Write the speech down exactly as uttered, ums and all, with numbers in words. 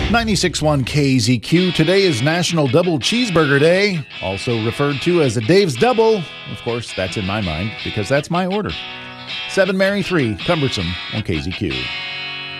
ninety-six point one K Z Q. Today is National Double Cheeseburger Day, also referred to as a Dave's Double. Of course, that's in my mind because that's my order. seven Mary three, Cumbersome on K Z Q.